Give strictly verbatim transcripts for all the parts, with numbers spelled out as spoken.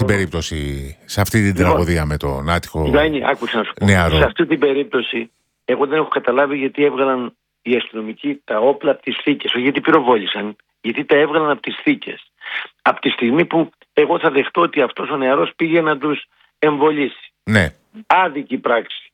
στην περίπτωση, σε αυτή την λοιπόν, τραγωδία με τον άτυχο Γιάννη, άκουσα να σου πω. νεαρό. Σε αυτή την περίπτωση, εγώ δεν έχω καταλάβει γιατί έβγαλαν οι αστυνομικοί τα όπλα από τις θήκες. Όχι γιατί πυροβόλησαν, γιατί τα έβγαλαν από τις θήκες. Από τη στιγμή που εγώ θα δεχτώ ότι αυτός ο νεαρός πήγε να τους εμβολήσει. Ναι. Άδικη πράξη.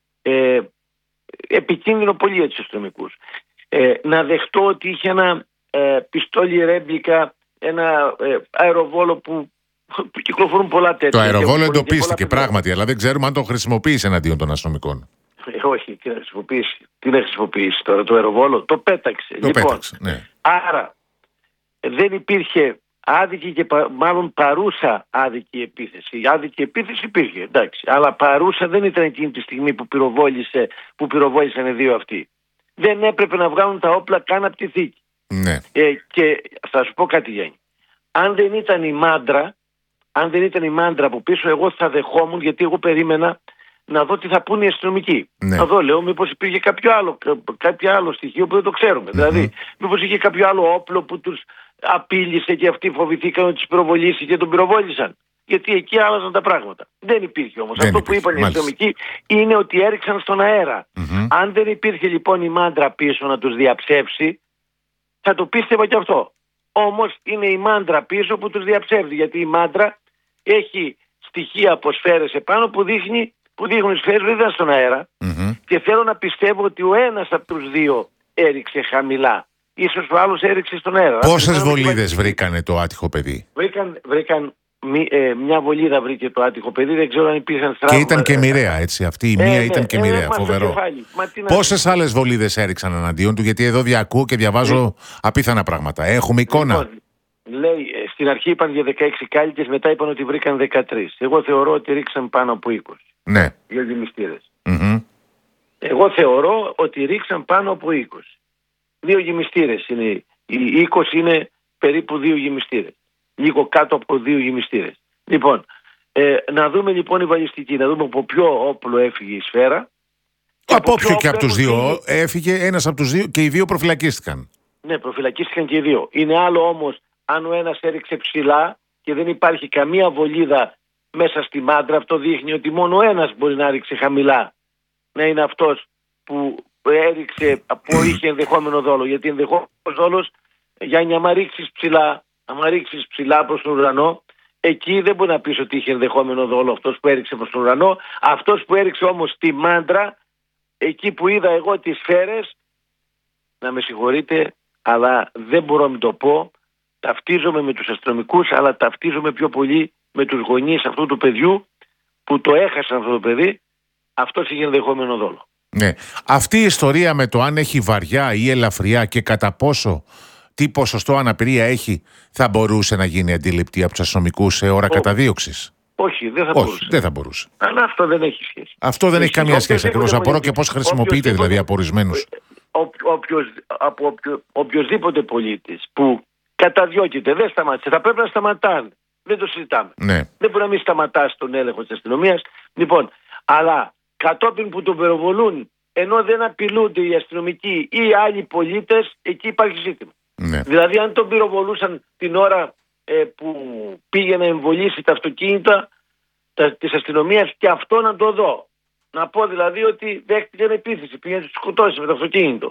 Ε, επικίνδυνο πολύ για τους αστυνομικούς. Ε, να δεχτώ ότι είχε ένα ε, πιστόλι ρέμπλικα, ένα ε, αεροβόλο που, που κυκλοφορούν πολλά τέτοια. Το αεροβόλο εντοπίστηκε πράγματι, αλλά δεν ξέρουμε αν το χρησιμοποίησε εναντίον των αστυνομικών. Ε, όχι, τι να χρησιμοποιήσει. Τι να χρησιμοποιήσει τώρα, το αεροβόλο το πέταξε. Το λοιπόν, πέταξε, ναι. Άρα δεν υπήρχε άδικη και πα, μάλλον παρούσα άδικη επίθεση. Η άδικη επίθεση υπήρχε, εντάξει. Αλλά παρούσα δεν ήταν εκείνη τη στιγμή που, πυροβόλησε, που πυροβόλησαν οι δύο αυτοί. Δεν έπρεπε να βγάλουν τα όπλα καν από τη θήκη. Ναι. Ε, και θα σου πω κάτι, Γιάννη. Αν δεν ήταν η μάντρα, αν δεν ήταν η μάντρα από πίσω, εγώ θα δεχόμουν, γιατί εγώ περίμενα να δω τι θα πούνε οι αστυνομικοί. Ναι. Να δω, λέω, μήπως υπήρχε κάποιο άλλο, κάποιο άλλο στοιχείο που δεν το ξέρουμε. Mm-hmm. Δηλαδή, μήπως είχε κάποιο άλλο όπλο που τους απείλησε και αυτοί φοβηθήκαν ότι τους πυροβολήσει και τον πυροβόλησαν. Γιατί εκεί άλλαζαν τα πράγματα. Δεν υπήρχε όμως. Αυτό υπήρχε, που είπαν οι αστυνομικοί είναι ότι έριξαν στον αέρα. Mm-hmm. Αν δεν υπήρχε λοιπόν η μάντρα πίσω να τους διαψεύσει, θα το πίστευα και αυτό. Όμως είναι η μάντρα πίσω που τους διαψεύδει. Γιατί η μάντρα έχει στοιχεία από σφαίρες επάνω που, δείχνει, που δείχνουν οι σφαίρες δεν ήταν στον αέρα. Mm-hmm. Και θέλω να πιστεύω ότι ο ένας από τους δύο έριξε χαμηλά. Ίσως ο άλλος έριξε στον αέρα. Πόσες βολίδες βρήκανε το άτυχο παιδί? Βρήκαν, βρήκαν μη, ε, μια βολίδα βρήκε το άτυχο παιδί. Δεν ξέρω αν υπήρχαν στράβματα. Και ήταν και μοιραία, έτσι. Αυτή η μία ε, ήταν ναι, και μοιραία. Ε, φοβερό. να... Πόσες άλλες βολίδες έριξαν εναντίον του? Γιατί εδώ διακούω και διαβάζω ε. απίθανα πράγματα. Έχουμε εικόνα. Λοιπόν, λέει, στην αρχή είπαν για δεκαέξι κάλικες, μετά είπαν ότι βρήκαν δεκατρείς. Εγώ θεωρώ ότι ρίξαν πάνω από είκοσι. Ναι. Για γεμιστήρες. Mm-hmm. Εγώ θεωρώ ότι ρίξαν πάνω από είκοσι. Δύο γεμιστήρες είναι. Οι είκοσι είναι περίπου δύο γεμιστήρες. Λίγο κάτω από δύο γεμιστήρες. Λοιπόν, ε, να δούμε λοιπόν η βαλιστική, να δούμε από ποιο όπλο έφυγε η σφαίρα. Από όποιο και από τους δύο έφυγε, ένας από τους δύο και οι δύο προφυλακίστηκαν. Ναι, προφυλακίστηκαν και οι δύο. Είναι άλλο όμως αν ο ένας έριξε ψηλά και δεν υπάρχει καμία βολίδα μέσα στη μάντρα, αυτό δείχνει ότι μόνο ένας μπορεί να ρίξει χαμηλά. Να είναι αυτός που έριξε, που είχε ενδεχόμενο δόλο. Γιατί ενδεχόμενος δόλος, Γιάννη, άμα ρίξεις ψηλά, άμα ρίξεις ψηλά προς τον ουρανό, εκεί δεν μπορεί να πεις ότι είχε ενδεχόμενο δόλο αυτός που έριξε προς τον ουρανό. Αυτός που έριξε όμως τη μάντρα, εκεί που είδα εγώ τις σφαίρες, να με συγχωρείτε, αλλά δεν μπορώ να μην το πω, ταυτίζομαι με τους αστυνομικούς, αλλά ταυτίζομαι πιο πολύ με τους γονείς αυτού του παιδιού που το έχασαν αυτό το παιδί. Αυτός είχε ενδεχόμενο δόλο. Ναι. Αυτή η ιστορία με το αν έχει βαριά ή ελαφριά και κατά πόσο, τι ποσοστό αναπηρία έχει, θα μπορούσε να γίνει αντιληπτή από τους αστυνομικούς σε ώρα καταδίωξης? Όχι, δεν θα Όχι, μπορούσε. Δεν θα μπορούσε. Αλλά αυτό δεν έχει σχέση. Αυτό δεν έχει καμία σχέση. Ακριβώς απορώ και πώς χρησιμοποιείται δηλαδή από ορισμένους. Από οποιοδήποτε πολίτης που καταδιώκεται, δεν σταμάτησε, θα πρέπει να σταματάνε. Δεν το συζητάμε. Ναι. Δεν μπορεί να μην σταματάς τον έλεγχο της αστυνομίας. Λοιπόν, αλλά κατόπιν που τον πυροβολούν, ενώ δεν απειλούνται οι αστυνομικοί ή άλλοι πολίτες, εκεί υπάρχει ζήτημα. Ναι. Δηλαδή, αν τον πυροβολούσαν την ώρα ε, που πήγε να εμβολήσει τα αυτοκίνητα τα, της αστυνομίας, και αυτό να το δω. Να πω δηλαδή ότι δέχτηκαν επίθεση, πήγε να τους σκοτώσει με το αυτοκίνητο.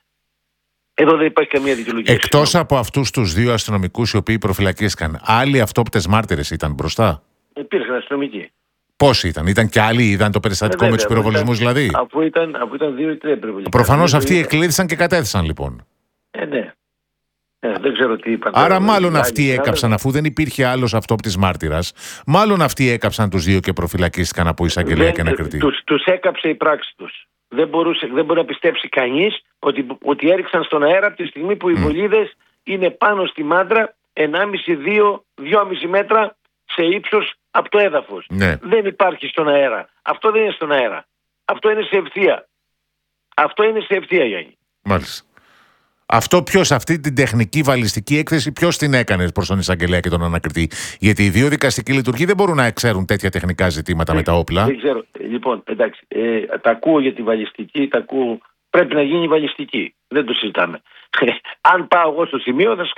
Εδώ δεν υπάρχει καμία δικαιολογία. Εκτός από αυτούς τους δύο αστυνομικούς οι οποίοι προφυλακίστηκαν, άλλοι αυτόπτες μάρτυρες ήταν μπροστά? Υπήρχαν αστυνομικοί. Πόσοι ήταν, ήταν και άλλοι, είδαν το περιστατικό ε, με τους πυροβολισμούς δηλαδή? Αφού ήταν, αφού ήταν δύο ή τρία πυροβολισμούς. Προφανώς αυτοί εκλήδησαν και κατέθεσαν λοιπόν. Ε, ναι. Ε, δεν ξέρω τι είπαν. Άρα μάλλον αυτοί έκαψαν, αφού δεν υπήρχε άλλος αυτόπτης μάρτυρας, μάλλον αυτοί έκαψαν τους δύο και προφυλακίστηκαν από εισαγγελέα και ανακριτή. Τους, τους έκαψε η πράξη τους. Δεν, μπορούσε, δεν μπορεί να πιστέψει κανείς ότι, ότι έριξαν στον αέρα από τη στιγμή που οι mm. βολίδες είναι πάνω στη μάντρα ενάμιση με δύο, δυόμιση μέτρα σε ύψος από το έδαφος. Ναι. Δεν υπάρχει στον αέρα. Αυτό δεν είναι στον αέρα. Αυτό είναι σε ευθεία. Αυτό είναι σε ευθεία, Γιάννη. Μάλιστα. Αυτό ποιος, αυτή την τεχνική βαλιστική έκθεση, ποιος την έκανε προς τον εισαγγελέα και τον ανακριτή? Γιατί οι δύο δικαστικοί λειτουργοί δεν μπορούν να εξέρουν τέτοια τεχνικά ζητήματα δεν, με τα όπλα. Δεν ξέρω. Λοιπόν, εντάξει, ε, τα ακούω για τη βαλιστική, τα ακούω. Πρέπει να γίνει βαλιστική. Δεν το συζητάμε. Αν πάω εγώ στο σημείο, θα σας κάνω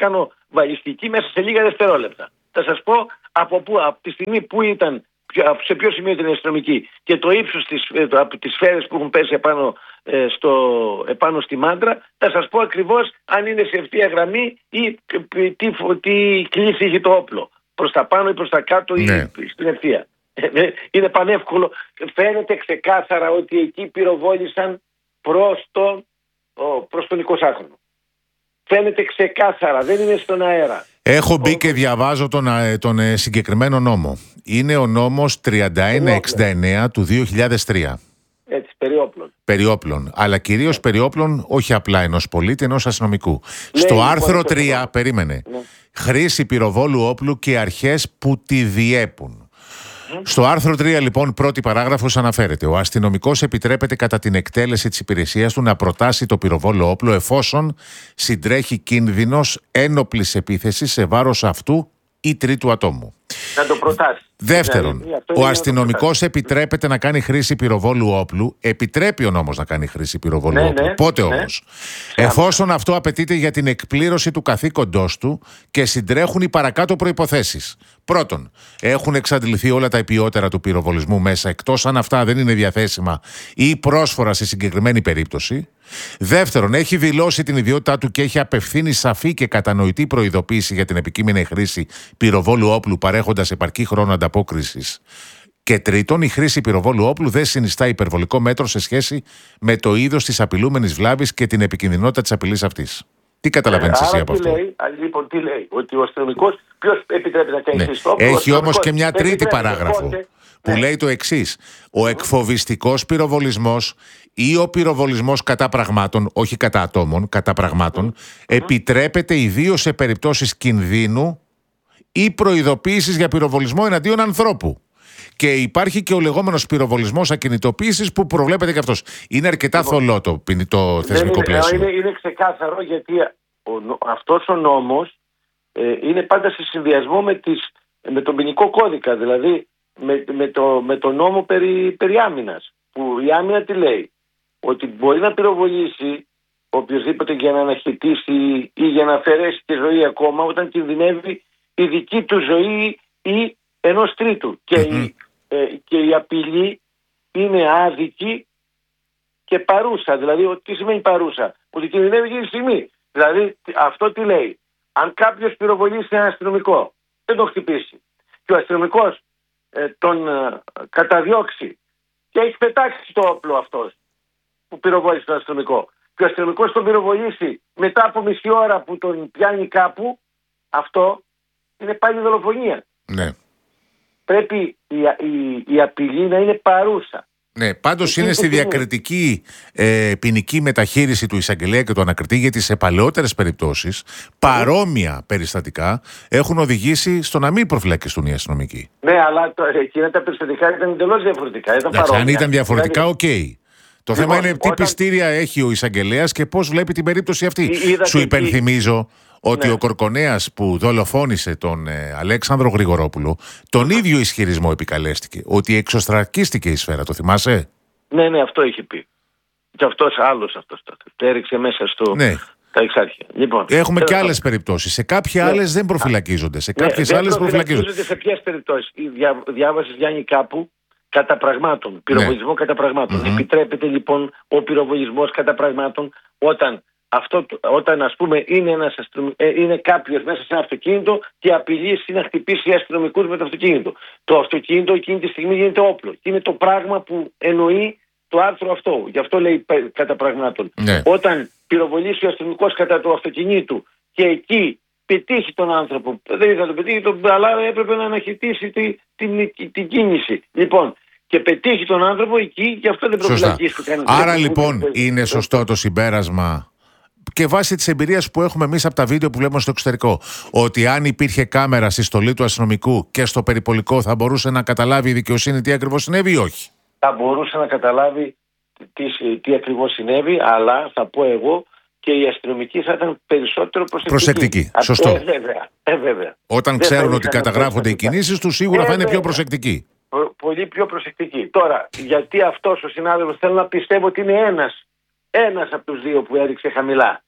βαλιστική μέσα σε λίγα δευτερόλεπτα. Θα σας πω από πού, από τη στιγμή που ήταν, σε ποιο σημείο ήταν η αστυνομική και το ύψος της, από τις σφαίρες που έχουν πέσει επάνω, ε, στο, επάνω στη μάντρα, θα σας πω ακριβώς αν είναι σε ευθεία γραμμή ή τι, τι, τι κλίση έχει το όπλο. Προς τα πάνω ή προς τα κάτω ή ναι. στην ευθεία. Είναι πανεύκολο. Φαίνεται ξεκάθαρα ότι εκεί πυροβόλησαν προς τον, προς τον εικοσάχρονο. Φαίνεται ξεκάθαρα, δεν είναι στον αέρα. Έχω μπει και διαβάζω τον, τον ε, συγκεκριμένο νόμο. Είναι ο νόμος τριάντα ένα εξήντα εννέα του δύο χιλιάδες τρία. Έτσι, περιόπλων. Περιόπλων. Αλλά κυρίως περιόπλων όχι απλά ενός πολίτη, ενός αστυνομικού. Ναι, Στο λοιπόν, άρθρο αυτό τρία, το... περίμενε, ναι. χρήση πυροβόλου όπλου και αρχές που τη διέπουν. Στο άρθρο τρία, λοιπόν, πρώτη παράγραφος αναφέρεται: ο αστυνομικός επιτρέπεται κατά την εκτέλεση της υπηρεσίας του να προτάσει το πυροβόλο όπλο εφόσον συντρέχει κίνδυνος ένοπλης επίθεσης σε βάρος αυτού ή τρίτου ατόμου. Να το προτάσει. Δεύτερον, δηλαδή, ο αστυνομικός επιτρέπεται να κάνει χρήση πυροβόλου όπλου, επιτρέπει ο νόμος να κάνει χρήση πυροβόλου ναι, όπλου. ναι, Πότε ναι. όμως? Εφόσον αυτό απαιτείται για την εκπλήρωση του καθήκοντός του και συντρέχουν οι παρακάτω προϋποθέσεις. Πρώτον, έχουν εξαντληθεί όλα τα υπιότερα του πυροβολισμού μέσα, εκτός αν αυτά δεν είναι διαθέσιμα ή πρόσφορα σε συγκεκριμένη περίπτωση. Δεύτερον, έχει δηλώσει την ιδιότητά του και έχει απευθύνει σαφή και κατανοητή προειδοποίηση για την επικείμενη χρήση πυροβόλου όπλου, παρέχοντας επαρκή χρόνο ανταπόκρισης. Και τρίτον, η χρήση πυροβόλου όπλου δεν συνιστά υπερβολικό μέτρο σε σχέση με το είδος της απειλούμενης βλάβης και την επικινδυνότητα της απειλής αυτής. Τι καταλαβαίνεις ε, εσύ άρα από τι αυτό? Λέει, λοιπόν, τι λέει, ότι ο αστυνομικός, ποιος επιτρέπει να κάνει Ναι. χρήση του όπλου? Έχει όμως και μια τρίτη παράγραφο πότε, που ναι. λέει το εξής: ο εκφοβιστικός πυροβολισμός ή ο πυροβολισμός κατά πραγμάτων, όχι κατά ατόμων, κατά πραγμάτων, mm. επιτρέπεται ιδίως σε περιπτώσεις κινδύνου ή προειδοποίησης για πυροβολισμό εναντίον ανθρώπου. Και υπάρχει και ο λεγόμενος πυροβολισμός ακινητοποίησης που προβλέπεται και αυτός. Είναι αρκετά λοιπόν, θολό το, το θεσμικό είναι, πλαίσιο. Είναι, είναι ξεκάθαρο, γιατί ο, αυτός ο νόμος ε, είναι πάντα σε συνδυασμό με, τις, με τον ποινικό κώδικα, δηλαδή με, με, το, με το νόμο περί, περί άμυνας. Που η άμυνα τι λέει? Ότι μπορεί να πυροβολήσει οποιοδήποτε για να αναχαιτήσει ή για να αφαιρέσει τη ζωή ακόμα όταν κινδυνεύει η δική του ζωή ή ενός τρίτου. Και, mm-hmm. η, ε, και η απειλή είναι άδικη και παρούσα. Δηλαδή, τι σημαίνει παρούσα? Ότι κινδυνεύει εκείνη τη στιγμή. Δηλαδή, αυτό τι λέει? Αν κάποιος πυροβολήσει ένα αστυνομικό, δεν τον χτυπήσει, και ο αστυνομικός ε, τον ε, καταδιώξει και έχει πετάξει το όπλο αυτός που πυροβόλησε τον αστυνομικό, και ο αστυνομικός τον πυροβολήσει μετά από μισή ώρα που τον πιάνει κάπου, αυτό είναι πάλι δολοφονία. Ναι. Πρέπει η, η, η απειλή να είναι παρούσα. Ναι, πάντως είναι στη διακριτική ε, ποινική μεταχείριση του εισαγγελέα και του ανακριτή, γιατί σε παλαιότερες περιπτώσεις παρόμοια περιστατικά έχουν οδηγήσει στο να μην προφυλακιστούν οι αστυνομικοί. Ναι, αλλά το, εκείνα τα περιστατικά ήταν εντελώς διαφορετικά. Ήταν Εντάξει, παρόμοια. αν ήταν διαφορετικά, οκ. Okay. Το λοιπόν, θέμα είναι τι όταν... πιστήρια έχει ο εισαγγελέας και πώς βλέπει την περίπτωση αυτή. Είδατε Σου υπενθυμίζω τι... ότι ναι. ο Κορκονέας που δολοφόνησε τον ε, Αλέξανδρο Γρηγορόπουλο, τον ίδιο ισχυρισμό επικαλέστηκε, ότι εξωστρακίστηκε η σφαίρα. Το θυμάσαι? Ναι, ναι, αυτό είχε πει. Και αυτός άλλος αυτός τότε. Το έριξε μέσα στο... Ναι. Τα εξάρχεια. Λοιπόν, έχουμε και άλλες περιπτώσεις. Σε κάποια ναι. άλλες δεν προφυλακίζονται. Σε κάποιες ναι, άλλες προφυλακίζονται. Σε ποιες περιπτώσεις? Διά, διάβασες, Γιάννη, κάπου κατά πραγμάτων. Πυροβολισμό ναι. κατά πραγμάτων. Mm-hmm. Επιτρέπεται λοιπόν ο πυροβολισμός κατά πραγμάτων όταν, αυτό, όταν ας πούμε είναι, ένας αστυνομ... ε, είναι κάποιος μέσα σε ένα αυτοκίνητο και απειλήσει να χτυπήσει αστυνομικούς με το αυτοκίνητο. Το αυτοκίνητο εκείνη τη στιγμή γίνεται όπλο. Και είναι το πράγμα που εννοεί το άρθρο αυτό. Γι' αυτό λέει κατά πραγμάτων. Ναι. Όταν πυροβολήσει ο αστυνομικός κατά του αυτοκινήτου και εκεί πετύχει τον άνθρωπο, δεν θα τον πετύχει, αλλά έπρεπε να αναχαιτήσει την τη, τη, τη κίνηση. Λοιπόν, και πετύχει τον άνθρωπο εκεί, γι' αυτό δεν προφυλακίστηκε. Άρα λοιπόν δεν είναι σωστό το συμπέρασμα, και βάσει της εμπειρίας που έχουμε εμείς από τα βίντεο που βλέπουμε στο εξωτερικό, ότι αν υπήρχε κάμερα στη στολή του αστυνομικού και στο περιπολικό, θα μπορούσε να καταλάβει η δικαιοσύνη τι ακριβώς συνέβη ή όχι? Θα μπορούσε να καταλάβει τι, τι ακριβώς συνέβη, αλλά θα πω εγώ, και οι αστυνομικοί θα ήταν περισσότερο προσεκτικοί. Προσεκτικοί, σωστό. Ε, βέβαια, ε, βέβαια. Όταν δεν ξέρουν ότι καταγράφονται οι κινήσεις τους, σίγουρα ε, θα είναι βέβαια. πιο προσεκτικοί. Πολύ πιο προσεκτικοί. Τώρα, γιατί αυτός ο συνάδελφος, θέλω να πιστεύω ότι είναι ένας, ένας από τους δύο που έριξε χαμηλά.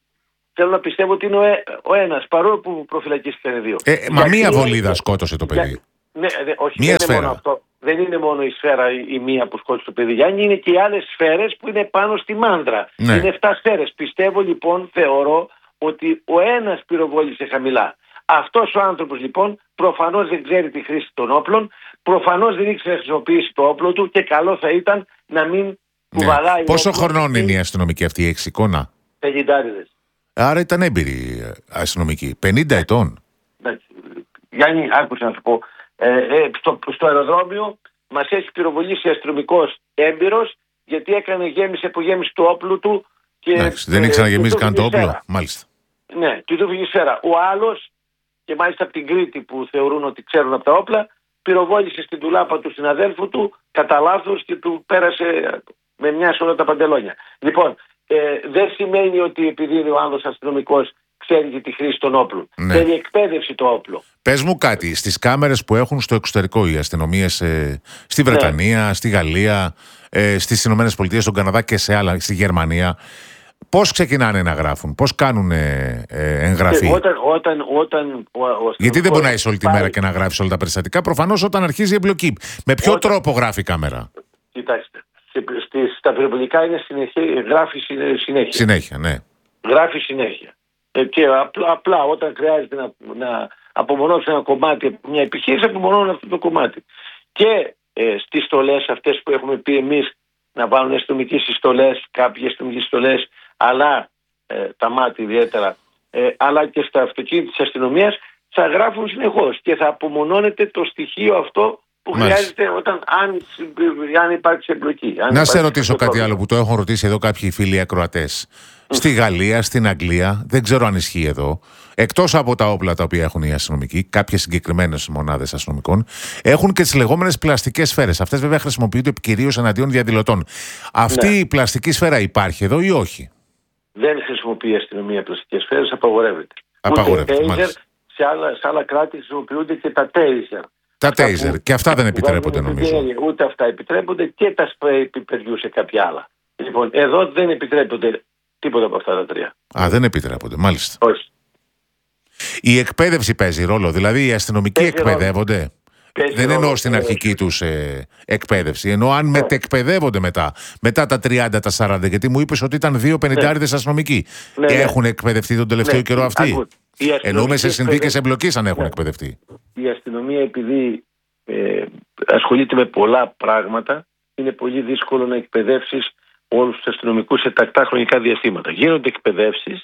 θέλω να πιστεύω ότι είναι ο, ε, ο ένας, παρόλο που προφυλακίστηκαν οι δύο. Ε, μα Γιατί μία είναι- βολίδα σκότωσε το παιδί. Για- Ναι, δε, όχι, Μία δεν είναι μόνο σφαίρα. αυτό. Δεν είναι μόνο η σφαίρα η, η μία που σκότωσε το παιδί Γιάννη, είναι και οι άλλες σφαίρες που είναι πάνω στη μάντρα. Ναι. Είναι εφτά σφαίρες. Πιστεύω λοιπόν, θεωρώ ότι ο ένας πυροβόλησε χαμηλά. Αυτός ο άνθρωπος λοιπόν προφανώς δεν ξέρει τη χρήση των όπλων, προφανώς δεν ήξερε να χρησιμοποιήσει το όπλο του και καλό θα ήταν να μην Ναι. κουβαλάει. Πόσο όπλο χρονών στην είναι η αστυνομική αυτή, έχεις εικόνα? πενηντάριδες. Άρα ήταν έμπειροι ε, αστυνομικοί. πενήντα ετών. Εντάξει, Γιάννη, άκουσα να σου πω. Ε, ε, στο, στο αεροδρόμιο μας έχει πυροβολήσει αστυνομικός έμπειρος, γιατί έκανε γέμιση από γέμιση του όπλου του. Και, Εντάξει, δεν ε, ήξερα να του γεμίζει του καν το φύγει όπλο. σφαίρα. Μάλιστα. Ναι, του του φύγει σφαίρα. Ο άλλος, και μάλιστα από την Κρήτη που θεωρούν ότι ξέρουν από τα όπλα, πυροβόλησε στην τουλάπα του συναδέλφου του κατά λάθος και του πέρασε με μια σε όλα τα παντελόνια. Λοιπόν, ε, δεν σημαίνει ότι επειδή είναι ο άλλος αστυνομικός ξέρει και τη χρήση των όπλων. Ναι. Θέλει εκπαίδευση το όπλο. Πες μου κάτι, στις κάμερες που έχουν στο εξωτερικό οι αστυνομίες ε, στη Ναι. Βρετανία, στη Γαλλία, ε, στις Ηνωμένες Πολιτείες, στον Καναδά και σε άλλα, στη Γερμανία, πώς ξεκινάνε να γράφουν, πώς κάνουν ε, ε, εγγραφή? Και όταν, όταν, όταν ο, ο Γιατί δεν μπορεί να είσαι όλη τη πάει- μέρα και να γράφεις όλα τα περιστατικά, προφανώς όταν αρχίζει η εμπλοκή. Με ποιο Όταν- τρόπο γράφει η κάμερα? Κοιτάξτε, σε- στις- στα πυροβολικά είναι συνεχή, γράφει συνε- συνέχεια. Συνέχεια, ναι. Γράφει συνέχεια. Ε, και απλά, απλά όταν χρειάζεται να, να απομονώσει ένα κομμάτι από μια επιχείρηση, απομονώνουν αυτό το κομμάτι. Και ε, στις στολές αυτές που έχουμε πει εμείς να βάλουν αστυνομικές συστολές, κάποιες αστυνομικές συστολές, αλλά ε, τα μάτια ιδιαίτερα, ε, αλλά και στα αυτοκίνητα της αστυνομίας, θα γράφουν συνεχώς και θα απομονώνεται το στοιχείο αυτό που Μάλιστα. χρειάζεται όταν, αν, αν υπάρξει εμπλοκή. Αν Να σε υπάρξει ρωτήσω κάτι πρόβλημα. άλλο που το έχουν ρωτήσει εδώ κάποιοι φίλοι ακροατές. Στη Γαλλία, στην Αγγλία, δεν ξέρω αν ισχύει εδώ, εκτός από τα όπλα τα οποία έχουν οι αστυνομικοί, κάποιες συγκεκριμένες μονάδες αστυνομικών, έχουν και τις λεγόμενες πλαστικές σφαίρες. Αυτές βέβαια χρησιμοποιούνται κυρίως εναντίον διαδηλωτών. Αυτή Ναι. η πλαστική σφαίρα υπάρχει εδώ ή όχι? Δεν χρησιμοποιεί η αστυνομία πλαστικές σφαίρες, απαγορεύεται. Απαγορεύεται, Ούτε μάλιστα. taser, σε άλλα, σε άλλα κράτη χρησιμοποιούνται και τα taser. Τα Αυτά taser. που- Και αυτά δεν που επιτρέπονται βγάζουν νομίζω. επιδέλεια, ούτε αυτά επιτρέπονται και τα σπρέι πιπεριού σε κάποια άλλα. Λοιπόν, εδώ δεν επιτρέπονται τίποτα από αυτά τα τρία. Α, δεν επιτρέπονται, μάλιστα. Όχι. Η εκπαίδευση παίζει ρόλο, δηλαδή οι αστυνομικοί Παίζει ρόλο. εκπαιδεύονται. Παίζει Δεν ρόλο. εννοώ στην Ε, αρχική τους ε, εκπαίδευση. Εννοώ αν μετεκπαιδεύονται μετά, μετά τα τριάντα, τα σαράντα. Γιατί μου είπες ότι ήταν δύο πενηντάριδες αστυνομικοί. Ναι, ναι. Έχουν εκπαιδευτεί τον τελευταίο Ναι, καιρό αυτοί? ακούω. Οι Εννοούμε αστυνομικοί σε συνθήκες εκπαιδεύονται. εμπλοκής αν έχουν Ναι. εκπαιδευτεί. Η αστυνομία, επειδή ε, ασχολείται με πολλά πράγματα, είναι πολύ δύσκολο να εκπαιδεύσεις όλους τους αστυνομικούς σε τακτά χρονικά διαστήματα. Γίνονται εκπαιδεύσεις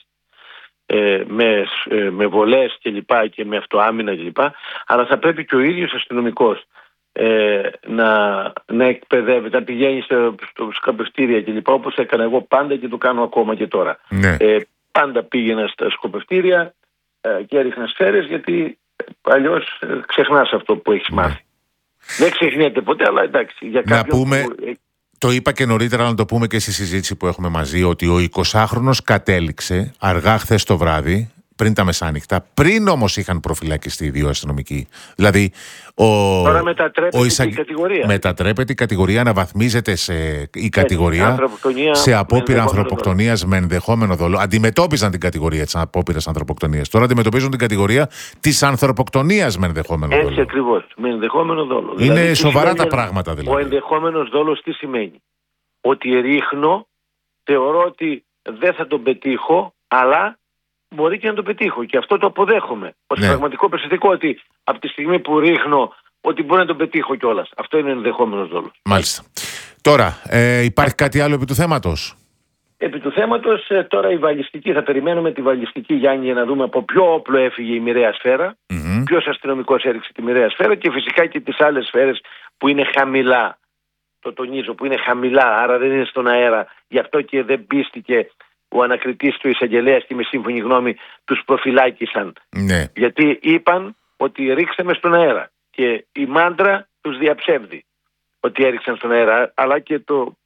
ε, με, ε, με βολές και λοιπά και με αυτοάμυνα και λοιπά, αλλά θα πρέπει και ο ίδιος αστυνομικός ε, να, να εκπαιδεύεται, να πηγαίνει στο, στο σκοπευτήρια και λοιπά, όπως έκανα εγώ πάντα και το κάνω ακόμα και τώρα. Ναι. Ε, πάντα πήγαινα στα σκοπευτήρια ε, και έριχνα σφαίρες, γιατί αλλιώς ε, ξεχνάς αυτό που έχεις μάθει. Δεν ξεχνιέται ποτέ, αλλά εντάξει. Για Να κάποιον πούμε- που, ε, Το είπα και νωρίτερα, να το πούμε και στη συζήτηση που έχουμε μαζί, ότι ο εικοσάχρονος κατέληξε αργά χθες το βράδυ, πριν τα μεσάνυχτα, πριν όμως είχαν προφυλακιστεί οι δύο αστυνομικοί. Δηλαδή, ο, Τώρα μετατρέπεται ο η εισαγ- κατηγορία. μετατρέπεται η κατηγορία, αναβαθμίζεται σε, η κατηγορία ανθρωποκτονία σε με απόπειρα ενδεχόμενο ανθρωποκτονίας με ενδεχόμενο δόλο. Αντιμετώπιζαν την κατηγορία της απόπειρας ανθρωποκτονίας. Τώρα αντιμετωπίζουν την κατηγορία της ανθρωποκτονίας με ενδεχόμενο Έτσι δόλο. ακριβώς, με ενδεχόμενο δόλο. Είναι τι σοβαρά σημαίνει τα πράγματα, δηλαδή. Ο ενδεχόμενος δόλος τι σημαίνει? Ότι ρίχνω, θεωρώ ότι δεν θα τον πετύχω, αλλά μπορεί και να τον πετύχω. Και αυτό το αποδέχομαι. Ως Ναι. πραγματικό περιστατικό, ότι από τη στιγμή που ρίχνω, ότι μπορεί να τον πετύχω κιόλας. Αυτό είναι ενδεχόμενος δόλος. Μάλιστα. Τώρα, ε, υπάρχει κάτι άλλο επί του θέματος? Επί του θέματος, ε, τώρα η βαλιστική, θα περιμένουμε τη βαλιστική, Γιάννη, για να δούμε από ποιο όπλο έφυγε η μοιραία σφαίρα, Μμμ. ποιος αστυνομικός έριξε τη μοιραία σφαίρα και φυσικά και τις άλλες σφαίρες που είναι χαμηλά. Το τονίζω, που είναι χαμηλά, άρα δεν είναι στον αέρα. Γι' αυτό και δεν πίστηκε ο ανακριτής του εισαγγελέας και με σύμφωνη γνώμη τους προφυλάκησαν. Ναι. Γιατί είπαν ότι ρίξαμε στον αέρα. Και η μάντρα τους διαψεύδει ότι έριξαν στον αέρα, αλλά και το,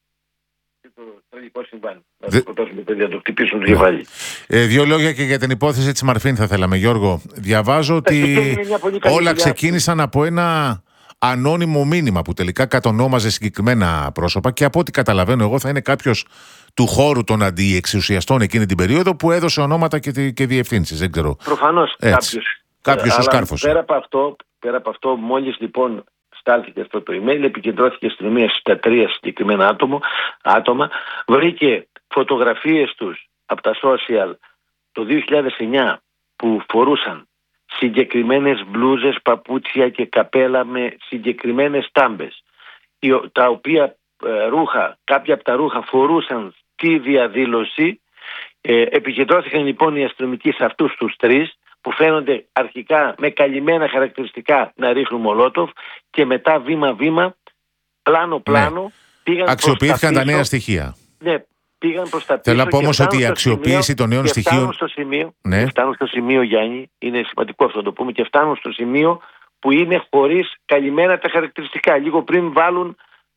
και το τραγικό συμβάν. Να Δε- σκοτώσουν το παιδί, να το χτυπήσουν το κεφάλι. Ε, δύο λόγια και για την υπόθεση της Μαρφίν θα θέλαμε, Γιώργο. Διαβάζω ότι είναι μια πολύ καλή όλα δουλειά. ξεκίνησαν από ένα ανώνυμο μήνυμα που τελικά κατονόμαζε συγκεκριμένα πρόσωπα και από ό,τι καταλαβαίνω εγώ θα είναι κάποιος του χώρου των αντιεξουσιαστών εκείνη την περίοδο που έδωσε ονόματα και, και διευθύνσεις. Δεν ξέρω. Προφανώς κάποιος. Κάποιος ο σκάρφος. Πέρα από αυτό, πέρα από αυτό, μόλις λοιπόν στάλθηκε αυτό το email, επικεντρώθηκε η αστυνομία στα τρία συγκεκριμένα άτομο, άτομα, βρήκε φωτογραφίες τους από τα social το δύο χιλιάδες εννιά που φορούσαν συγκεκριμένες μπλούζες, παπούτσια και καπέλα με συγκεκριμένες τάμπες, τα οποία ε, ρούχα, κάποια από τα ρούχα φορούσαν στη διαδήλωση. Ε, επικεντρώθηκαν λοιπόν οι αστυνομικοί σε αυτούς τους τρεις που φαίνονται αρχικά με καλυμμένα χαρακτηριστικά να ρίχνουν μολότοφ και μετά βήμα-βήμα, πλάνο-πλάνο, ναι. πήγαν αξιοποιήθηκαν τα, τα νέα στοιχεία. Ναι, πήγαν προς τα πίσω. Θέλω να πω όμως ότι η αξιοποίηση των νέων στοιχείων. Φτάνουν στο σημείο, ναι. φτάνουν στο σημείο, Γιάννη, είναι σημαντικό αυτό να το πούμε, και φτάνουν στο σημείο που είναι χωρίς καλυμμένα τα χαρακτηριστικά. Λίγο πριν βάλουν,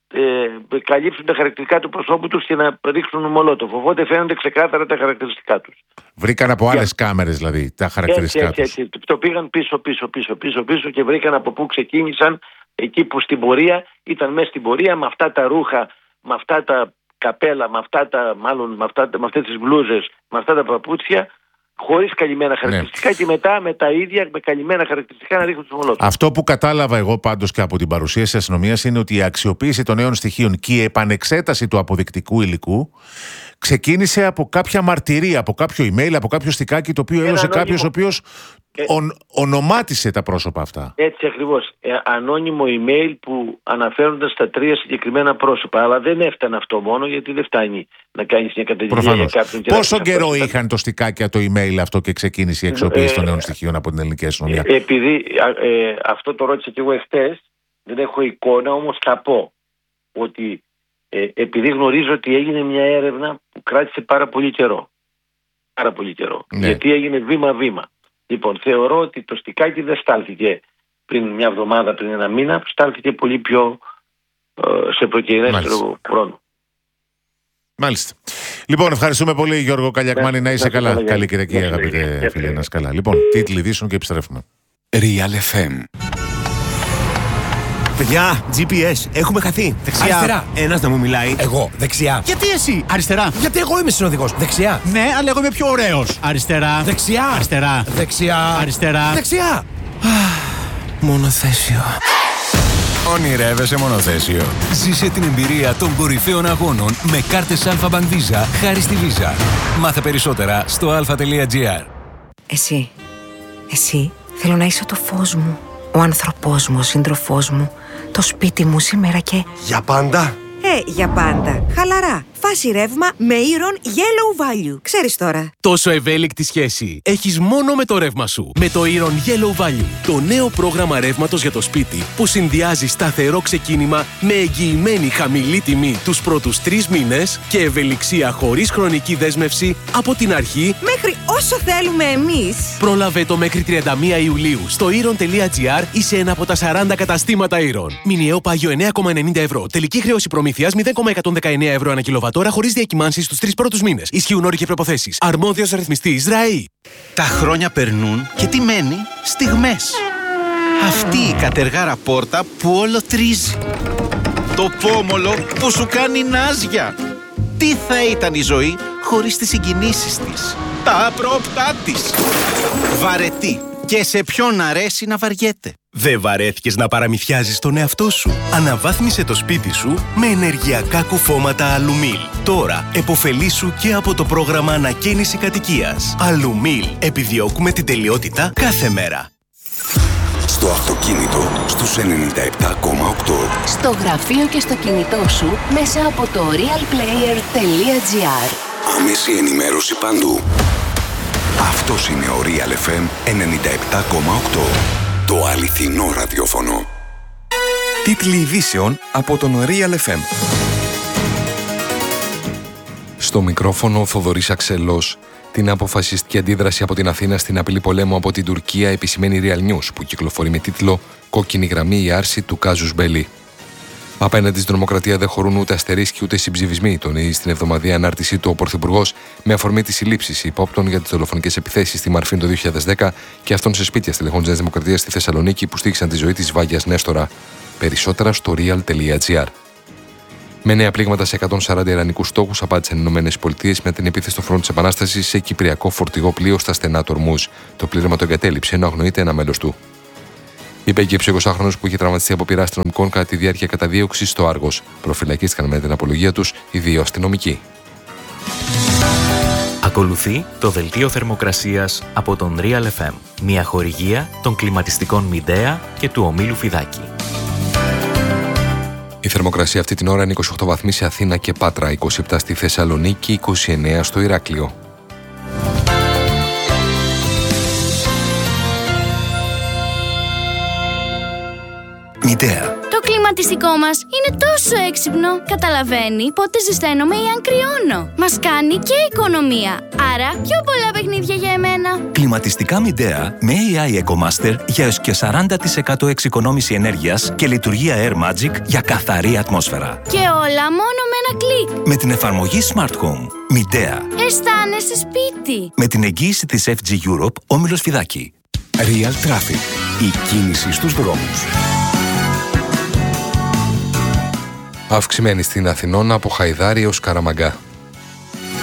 ε, καλύψουν τα χαρακτηριστικά του προσώπου τους και να ρίξουν μολότοφ. Οπότε φαίνονται ξεκάθαρα τα χαρακτηριστικά τους. Βρήκαν από άλλες yeah. κάμερες δηλαδή τα χαρακτηριστικά έτσι, έτσι, τους. Έτσι. Το πήγαν πίσω, πίσω, πίσω, πίσω, πίσω και βρήκαν από πού ξεκίνησαν, εκεί που στην πορεία ήταν μέσα στην πορεία με αυτά τα ρούχα, με αυτά τα καπέλα, με αυτά τα, μάλλον με, αυτά, με αυτές τις μπλούζες, με αυτά τα παπούτσια, χωρίς καλυμμένα χαρακτηριστικά, ναι. και μετά με τα ίδια, με καλυμμένα χαρακτηριστικά να ρίχνουν τους μολότοφ. Αυτό που κατάλαβα εγώ πάντως και από την παρουσίαση της αστυνομίας είναι ότι η αξιοποίηση των νέων στοιχείων και η επανεξέταση του αποδεικτικού υλικού ξεκίνησε από κάποια μαρτυρία, από κάποιο email, από κάποιο στικάκι το οποίο έδωσε κάποιος ο οποίος ε, ον, ονομάτισε τα πρόσωπα αυτά. Έτσι ακριβώς. Ε, ανώνυμο email που αναφέρονταν στα τρία συγκεκριμένα πρόσωπα. Αλλά δεν έφτανε αυτό μόνο, γιατί δεν φτάνει να κάνεις μια καταγγελία για κάποιον. Πόσο καιρό είχαν το στικάκι το email αυτό και ξεκίνησε η αξιοποίηση ε, των νέων στοιχείων από την ελληνική αστυνομία? Ε, επειδή ε, αυτό το ρώτησα και εγώ εχθές, δεν έχω εικόνα, όμως θα πω ότι Ε, επειδή γνωρίζω ότι έγινε μια έρευνα που κράτησε πάρα πολύ καιρό. Πάρα πολύ καιρό. Ναι. Γιατί έγινε βήμα-βήμα. Λοιπόν, θεωρώ ότι το στικάκι δεν στάλθηκε πριν μια εβδομάδα, πριν ένα μήνα, στάλθηκε πολύ πιο ε, σε προκειριέστερο χρόνο. Μάλιστα. Λοιπόν, ευχαριστούμε πολύ, Γιώργο Καλιακμάνη. Να είσαι καλά. Καλή, καλή Κυριακή, αγαπητέ φίλε. Να είσαι καλά. Λοιπόν, τίτλοι ειδήσεων και επιστρέφουμε. Real εφ εμ. Παιδιά, τζι πι ες, έχουμε χαθεί. Δεξιά. Αριστερά. Ένας να μου μιλάει. Εγώ. Δεξιά. Γιατί εσύ? Αριστερά. Γιατί εγώ είμαι συνοδηγός. Δεξιά. Ναι, αλλά εγώ είμαι πιο ωραίος. Αριστερά. Δεξιά. Αριστερά. Δεξιά. Αριστερά. Δεξιά. Μονοθέσιο. Ονειρεύεσαι μονοθέσιο? Ζήσε την εμπειρία των κορυφαίων αγώνων με κάρτες Alpha Bank Visa χάρη στη Visa. Μάθε περισσότερα στο αλφα τελεία τζι άρ. Εσύ. Εσύ θέλω να είσαι το φως μου. Ο άνθρωπός μου, ο σύντροφός μου. Το σπίτι μου σήμερα και... Για πάντα. Ε, για πάντα. Χαλαρά. Φάση ρεύμα με Iron Yellow Value. Ξέρεις τώρα. Τόσο ευέλικτη σχέση έχεις μόνο με το ρεύμα σου. Με το Iron Yellow Value. Το νέο πρόγραμμα ρεύματος για το σπίτι που συνδυάζει σταθερό ξεκίνημα με εγγυημένη χαμηλή τιμή τους πρώτους τρεις μήνες και ευελιξία χωρίς χρονική δέσμευση από την αρχή μέχρι όσο θέλουμε εμείς. Πρόλαβε το μέχρι τριάντα μία Ιουλίου στο iron τελεία τζι άρ ή σε ένα από τα σαράντα καταστήματα Iron. Μηνιαίο πάγιο εννέα κόμμα ενενήντα ευρώ. Τελική χρέωση προμήθειας μηδέν κόμμα εκατόν δεκαεννέα ευρώ ανά κιλοβατόρα χωρίς διακυμάνσεις στους τρεις πρώτους μήνες. Ισχύουν όροι και προϋποθέσεις. Αρμόδιος ρυθμιστής ΡΑΗ. Τα χρόνια περνούν και τι μένει? Στιγμές. Αυτή η κατεργάρα πόρτα που όλο τρίζει. Το πόμολο που σου κάνει νάζια. Τι θα ήταν η ζωή χωρίς τις συγκινήσεις της, τα απρόπτά της. Βαρετή. Και σε ποιον αρέσει να βαριέται. Δεν βαρέθηκες να παραμυθιάζεις τον εαυτό σου? Αναβάθμισε το σπίτι σου με ενεργειακά κουφώματα Αλουμίλ. Τώρα επωφελήσου και από το πρόγραμμα ανακαίνιση κατοικίας. Αλουμίλ. Επιδιώκουμε την τελειότητα κάθε μέρα. Στο αυτοκίνητο στους ενενήντα επτά κόμμα οκτώ. Στο γραφείο και στο κινητό σου μέσα από το real player τελεία τζι άρ. Άμεση ενημέρωση παντού. Αυτός είναι ο Real εφ εμ ενενήντα επτά κόμμα οκτώ. Το αληθινό ραδιόφωνο. Τίτλοι ειδήσεων από τον Real εφ εμ. Στο μικρόφωνο ο Θοδωρής Αξελός. Την αποφασιστική αντίδραση από την Αθήνα στην απειλή πολέμου από την Τουρκία επισημαίνει Real News, που κυκλοφορεί με τίτλο «Κόκκινη γραμμή η άρση του κάζους μπέλι». Απέναντι στην τρομοκρατία δεν χωρούν ούτε αστερίσκοι ούτε συμψηφισμοί, τονίζει στην εβδομαδιαία ανάρτησή του ο Πρωθυπουργός, με αφορμή τις συλλήψεις υπόπτων για τις δολοφονικές επιθέσεις στη Μαρφίν το δύο χιλιάδες δέκα και αυτών σε σπίτια στελεχών της Νέας Δημοκρατίας στη Θεσσαλονίκη που στήχησαν τη ζωή της Βάγιας Νέστορα. Περισσότερα στο real τελεία gr. Με νέα πλήγματα σε εκατόν σαράντα ιρανικούς στόχους απάντησαν οι ΗΠΑ με την επίθεση στο φρόντο της Επανάστασης σε κυπριακό φορτηγό πλοίο στα στενά του Ορμούζ. Το πλήρωμα το εγκατέλειψε ενώ αγνοείται ένα μέλος του. Είπε και ο εικοσάχρονος που είχε τραυματιστεί από πειρά αστυνομικών κατά τη διάρκεια καταδίωξης στο Άργος. Προφυλακίστηκαν με την απολογία τους οι δύο αστυνομικοί. Ακολουθεί το δελτίο θερμοκρασίας από τον Real εφ εμ, μια χορηγία των κλιματιστικών Μιντέα και του ομίλου Φιδάκη. Η θερμοκρασία αυτή την ώρα είναι είκοσι οκτώ βαθμοί σε Αθήνα και Πάτρα, είκοσι επτά στη Θεσσαλονίκη, είκοσι εννέα στο Ηράκλειο. Μητέα. Το κλιματιστικό μας είναι τόσο έξυπνο. Καταλαβαίνει πότε ζεσταίνομαι ή αν κρυώνω. Μας κάνει και οικονομία. Άρα πιο πολλά παιχνίδια για εμένα. Κλιματιστικά Μιντέα με έι άι EcoMaster για έως και σαράντα τοις εκατό εξοικονόμηση ενέργειας και λειτουργία Air Magic για καθαρή ατμόσφαιρα. Και όλα μόνο με ένα κλικ. Με την εφαρμογή Smart Home. Μιντέα. Αισθάνεσαι σπίτι. Με την εγγύηση της εφ τζι Europe, όμιλος Φιδάκη. Real Traffic. Η κίνηση στους δρόμους. Αυξημένη στην Αθηνών από Χαϊδάρη έως Καραμαγκά.